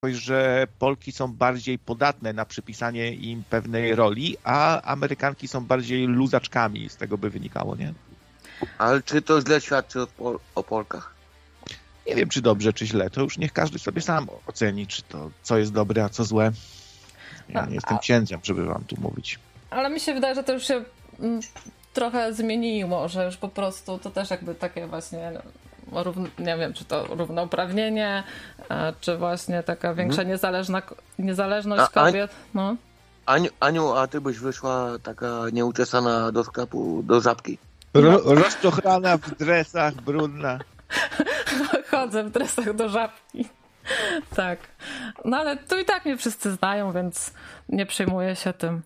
że Polki są bardziej podatne na przypisanie im pewnej roli, a Amerykanki są bardziej luzaczkami, z tego by wynikało, nie? Ale czy to źle świadczy o Polkach? Nie wiem, czy dobrze, czy źle. To już niech każdy sobie sam oceni, czy to co jest dobre, a co złe. Ja nie jestem księdzem, żeby wam tu mówić. Ale mi się wydaje, że to już się trochę zmieniło, że już po prostu to też jakby takie właśnie, nie wiem, czy to równouprawnienie, czy właśnie taka większa niezależność kobiet. No. Aniu, a ty byś wyszła taka nieuczesana do sklepu, do Żabki? Rozczochrana w dresach, brudna. Chodzę w dresach do Żabki. Tak. No ale tu i tak mnie wszyscy znają, więc nie przejmuję się tym.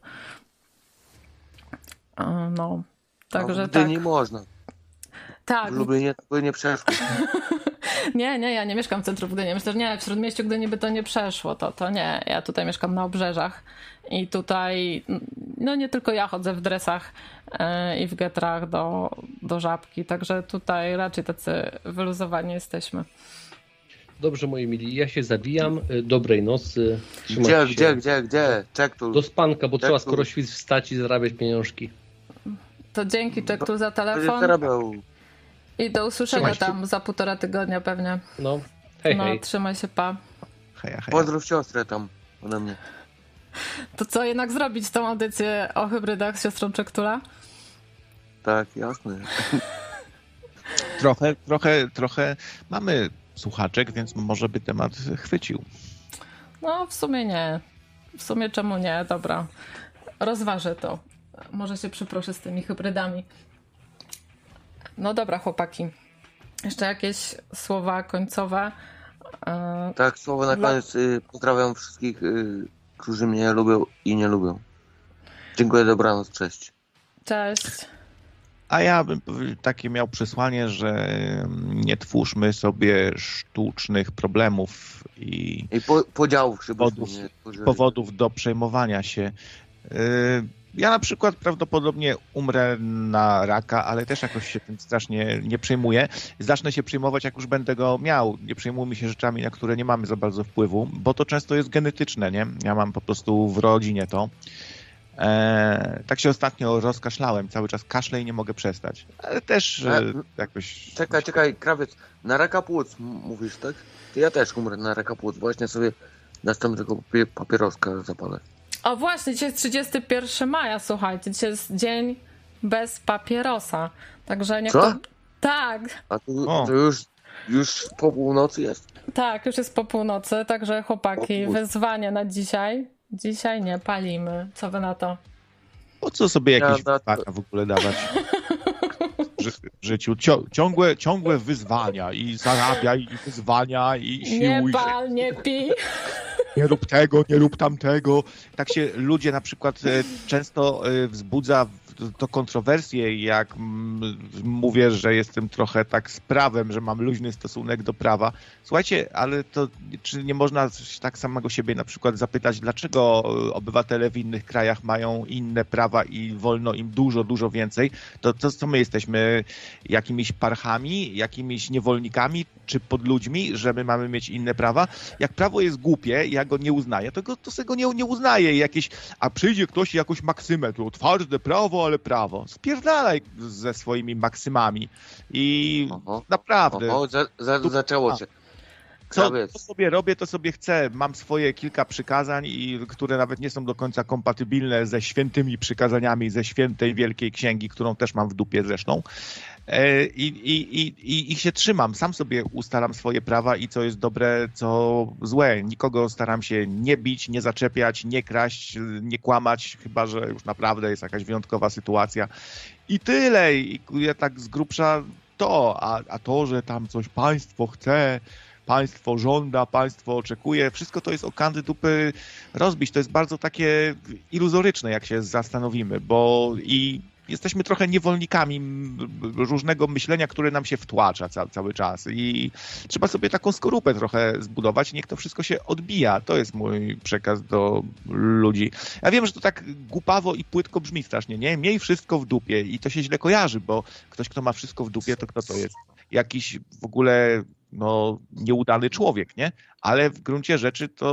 No. Także tak. Nie można. Tak. W Lublinie to by nie przeszło. Nie, ja nie mieszkam w centrum Gdyni. Myślę, że nie, w Śródmieściu Gdyni by to nie przeszło. To nie. Ja tutaj mieszkam na obrzeżach i tutaj no nie tylko ja chodzę w dresach i w getrach do Żabki, także tutaj raczej tacy wyluzowani jesteśmy. Dobrze, moi mili, ja się zawijam. Dobrej nocy. Gdzie? Czek tu. Do spanka, bo trzeba skoro świt wstać i zarabiać pieniążki. To dzięki, Czektu, za telefon. I do usłyszenia tam za 1,5 tygodnia pewnie. No, hej. Trzymaj się, pa. Hej. Pozdrów siostrę tam ode mnie. To co, jednak zrobić tą audycję o hybrydach z siostrą Czektula? Tak, jasne. Trochę mamy słuchaczek, więc może by temat chwycił. No, w sumie nie. W sumie czemu nie? Dobra. Rozważę to. Może się przyproszę z tymi hybrydami. No dobra, chłopaki. Jeszcze jakieś słowa końcowe? Tak, słowo na koniec. Pozdrawiam wszystkich, którzy mnie lubią i nie lubią. Dziękuję, dobranoc, cześć. Cześć. A ja bym takie miał przesłanie, że nie twórzmy sobie sztucznych problemów i podziałów, powodów do przejmowania się. Ja na przykład prawdopodobnie umrę na raka, ale też jakoś się tym strasznie nie przejmuję. Zacznę się przejmować, jak już będę go miał. Nie przejmujmy się rzeczami, na które nie mamy za bardzo wpływu, bo to często jest genetyczne, nie? Ja mam po prostu w rodzinie to. Tak się ostatnio rozkaszlałem. Cały czas kaszlę i nie mogę przestać. Ale też jakoś... Czekaj, krawiec. Na raka płuc mówisz, tak? To ja też umrę na raka płuc. Właśnie sobie następnego papieroska zapalę. O właśnie, dzisiaj jest 31 maja, słuchajcie. Dzisiaj jest dzień bez papierosa. Także niech to... Tak. A to już po północy jest? Tak, już jest po północy. Także chłopaki, wyzwanie na dzisiaj. Dzisiaj nie palimy. Co wy na to? Po co sobie jakieś wyzwania w ogóle dawać w życiu? Ciągłe wyzwania i zarabiaj, i wyzwania, i siłuj. Nie pal, nie pij. Nie rób tego, nie rób tamtego. Tak się ludzie na przykład często wzbudza to kontrowersje, jak mówię, że jestem trochę tak z prawem, że mam luźny stosunek do prawa. Słuchajcie, ale to czy nie można tak samego siebie na przykład zapytać, dlaczego obywatele w innych krajach mają inne prawa i wolno im dużo więcej? To co my jesteśmy? Jakimiś parchami, jakimiś niewolnikami czy podludźmi, że my mamy mieć inne prawa? Jak prawo jest głupie, ja go nie uznaję, to sobie go nie uznaję. A przyjdzie ktoś i jakąś maksymę, tu twarde prawo, ale prawo. Spierdalaj ze swoimi maksymami. I naprawdę... Zaczęło się. Co sobie robię, to sobie chcę. Mam swoje kilka przykazań, które nawet nie są do końca kompatybilne ze świętymi przykazaniami, ze świętej wielkiej księgi, którą też mam w dupie zresztą. I się trzymam. Sam sobie ustalam swoje prawa i co jest dobre, co złe. Nikogo staram się nie bić, nie zaczepiać, nie kraść, nie kłamać, chyba że już naprawdę jest jakaś wyjątkowa sytuacja. I tyle. I ja tak z grubsza to, a to, że tam coś państwo chce, państwo żąda, państwo oczekuje, wszystko to jest o kandy dupy rozbić. To jest bardzo takie iluzoryczne, jak się zastanowimy, bo i jesteśmy trochę niewolnikami różnego myślenia, które nam się wtłacza cały czas i trzeba sobie taką skorupę trochę zbudować, niech to wszystko się odbija. To jest mój przekaz do ludzi. Ja wiem, że to tak głupawo i płytko brzmi strasznie, nie? Miej wszystko w dupie i to się źle kojarzy, bo ktoś, kto ma wszystko w dupie, to kto to jest? Jakiś w ogóle no, nieudany człowiek, nie? Ale w gruncie rzeczy to